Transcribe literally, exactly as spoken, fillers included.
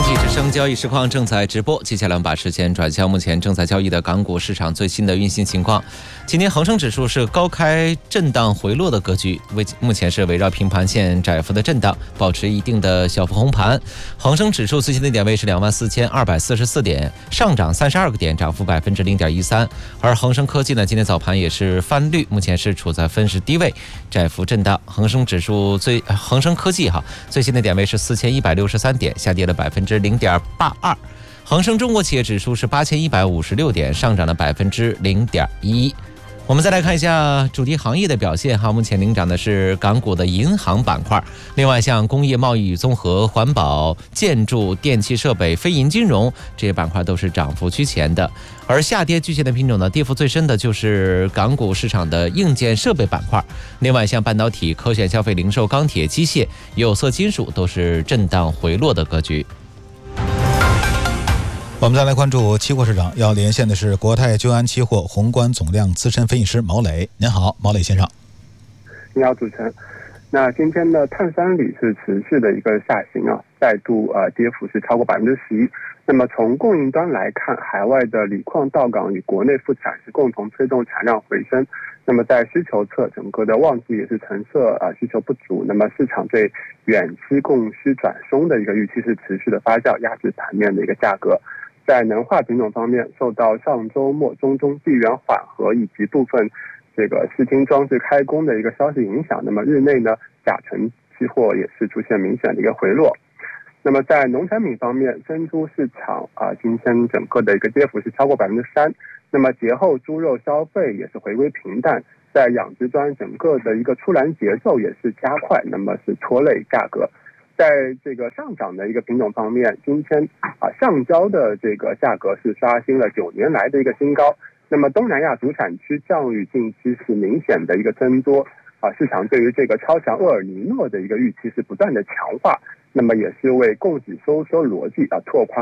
济之声交易实况正在直播，接下来我们把时间转向目前正在交易的港股市场最新的运行情况。今天恒生指数是高开震荡回落的格局，为目前是围绕平盘线窄幅的震荡，保持一定的小幅红盘。恒生指数最新的点位是两万四千二百四十四点，上涨三十二个点，涨幅百分之零点一三。而恒生科技呢，今天早盘也是翻绿，目前是处在分时低位，窄幅震荡。恒生指数最恒生科技哈最新的点位是四千一百六十三点，下跌了百分之零点八二。恒生中国企业指数是八千一百五十六点，上涨了百分之零点一。我们再来看一下主题行业的表现哈，目前领涨的是港股的银行板块，另外像工业贸易与综合、环保、建筑、电气设备、非银金融这些板块都是涨幅居前的。而下跌居前的品种呢，跌幅最深的就是港股市场的硬件设备板块，另外像半导体、可选消费零售、钢铁、机械、有色金属都是震荡回落的格局。 我们再来关注期货市场，要连线的是国泰君安期货宏观总量资深分析师毛磊。您好，毛磊先生。 你好，主持人。那今天的碳酸锂是持续的一个下行啊，再度呃跌幅是超过百分之十一。那么从供应端来看，海外的锂矿到港与国内复产是共同推动产量回升。那么在需求侧，整个的旺季也是成色啊需求不足。那么市场对远期供需转松的一个预期是持续的发酵，压制盘面的一个价格。在能化品种方面，受到上周末中东地缘缓和以及部分这个视听装置开工的一个消息影响，那么日内呢，甲醇期货也是出现明显的一个回落。那么在农产品方面，珍珠市场啊，今天整个的一个跌幅是超过百分之三。那么节后猪肉消费也是回归平淡，在养殖端整个的一个出栏节奏也是加快，那么是拖累价格。在这个上涨的一个品种方面，今天啊橡胶的这个价格是刷新了九年来的一个新高。那么东南亚主产区降雨近期是明显的一个增多啊，市场对于这个超强厄尔尼诺的一个预期是不断的强化，那么也是为供给收缩逻辑啊拓宽